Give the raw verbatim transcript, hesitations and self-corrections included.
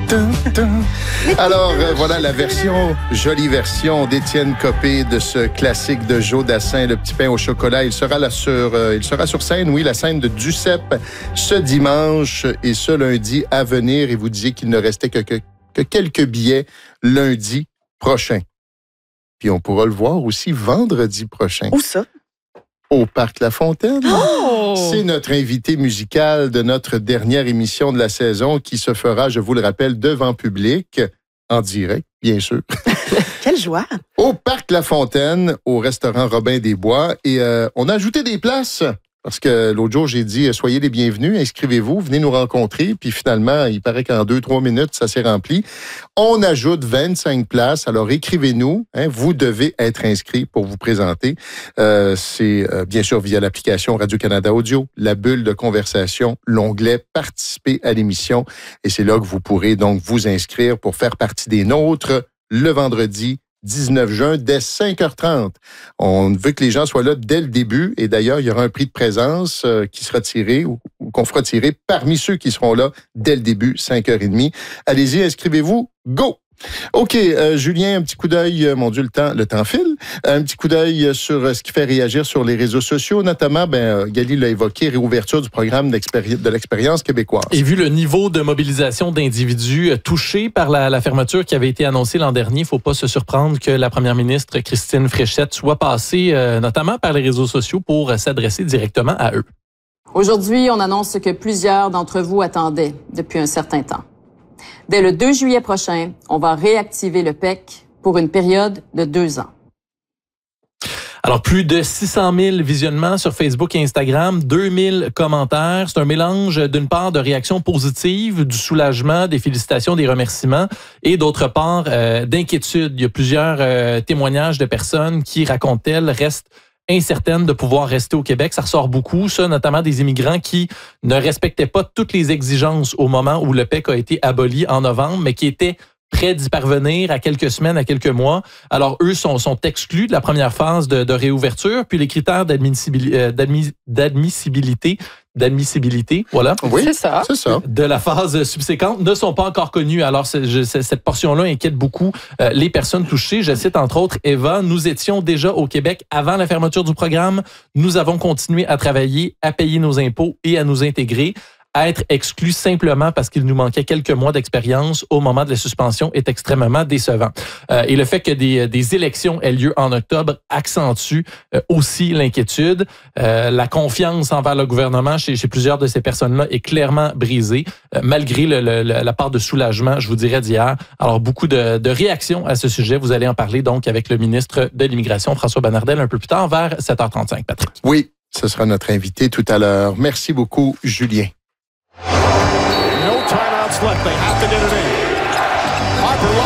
Alors, euh, voilà la version, jolie version d'Étienne Copé de ce classique de Joe Dassin, Le petit pain au chocolat. Il sera là sur, euh, il sera sur scène, oui, la scène de Duceppe ce dimanche et ce lundi à venir. Et vous disiez qu'il ne restait que, que, que quelques billets lundi prochain. Puis on pourra le voir aussi vendredi prochain. Où ça? Au Parc La Fontaine. Oh! C'est notre invité musical de notre dernière émission de la saison qui se fera, je vous le rappelle, devant public, en direct, bien sûr. Quelle joie! Au Parc La Fontaine, au restaurant Robin des Bois. Et euh, on a ajouté des places. Parce que l'autre jour, j'ai dit, soyez les bienvenus, inscrivez-vous, venez nous rencontrer. Puis finalement, il paraît qu'en deux, trois minutes, ça s'est rempli. On ajoute vingt-cinq places. Alors, écrivez-nous. Hein, vous devez être inscrit pour vous présenter. Euh, c'est euh, bien sûr via l'application Radio-Canada Audio, la bulle de conversation, l'onglet « Participer à l'émission ». Et c'est là que vous pourrez donc vous inscrire pour faire partie des nôtres le vendredi dix-neuf juin, dès cinq heures trente. On veut que les gens soient là dès le début. Et d'ailleurs, il y aura un prix de présence euh, qui sera tiré ou, ou qu'on fera tirer parmi ceux qui seront là dès le début, cinq heures trente. Allez-y, inscrivez-vous. Go! OK, euh, Julien, un petit coup d'œil, euh, mon Dieu, le temps, le temps file. Un petit coup d'œil sur euh, ce qui fait réagir sur les réseaux sociaux, notamment, ben, euh, Gali l'a évoqué, réouverture du programme de l'expérience québécoise. Et vu le niveau de mobilisation d'individus euh, touchés par la, la fermeture qui avait été annoncée l'an dernier, il ne faut pas se surprendre que la première ministre Christine Fréchette soit passée euh, notamment par les réseaux sociaux pour euh, s'adresser directement à eux. Aujourd'hui, on annonce ce que plusieurs d'entre vous attendaient depuis un certain temps. Dès le deux juillet prochain, on va réactiver le P E C pour une période de deux ans. Alors, plus de six cent mille visionnements sur Facebook et Instagram, deux mille commentaires. C'est un mélange, d'une part, de réactions positives, du soulagement, des félicitations, des remerciements, et d'autre part, euh, d'inquiétude. Il y a plusieurs euh, témoignages de personnes qui, racontent-elles, restent incertaines de pouvoir rester au Québec. Ça ressort beaucoup, ça, notamment des immigrants qui ne respectaient pas toutes les exigences au moment où le P E C a été aboli en novembre, mais qui étaient prêts d'y parvenir à quelques semaines, à quelques mois. Alors, eux sont, sont exclus de la première phase de, de réouverture, puis les critères d'admissibilité, d'admissibilité, d'admissibilité, voilà. Oui, c'est ça. C'est ça. De la phase subséquente ne sont pas encore connus. Alors, c'est, je, cette portion-là inquiète beaucoup euh, les personnes touchées. Je cite entre autres Eva, nous étions déjà au Québec avant la fermeture du programme. Nous avons continué à travailler, à payer nos impôts et à nous intégrer. À être exclu simplement parce qu'il nous manquait quelques mois d'expérience au moment de la suspension est extrêmement décevant. Euh, et le fait que des, des élections aient lieu en octobre accentue euh, aussi l'inquiétude. Euh, la confiance envers le gouvernement chez, chez plusieurs de ces personnes-là est clairement brisée, euh, malgré le, le, la part de soulagement, je vous dirais, d'hier. Alors, beaucoup de, de réactions à ce sujet. Vous allez en parler donc avec le ministre de l'Immigration, François Bonnardel, un peu plus tard, vers sept heures trente-cinq, Patrick. Oui, ce sera notre invité tout à l'heure. Merci beaucoup, Julien. No timeouts left. They have to get it in. Harper